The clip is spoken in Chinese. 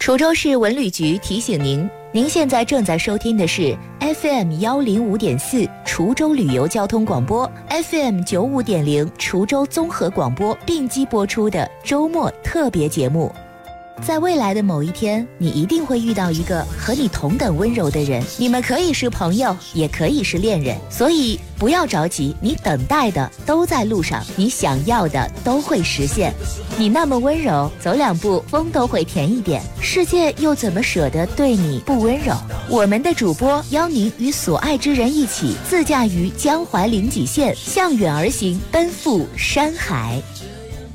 滁州市文旅局提醒您，您现在正在收听的是 FM105.4 滁州旅游交通广播， FM95.0 滁州综合广播并机播出的周末特别节目。在未来的某一天，你一定会遇到一个和你同等温柔的人，你们可以是朋友，也可以是恋人，所以不要着急，你等待的都在路上，你想要的都会实现。你那么温柔，走两步风都会甜一点，世界又怎么舍得对你不温柔？我们的主播邀您与所爱之人一起自驾于江淮临济县，向远而行，奔赴山海。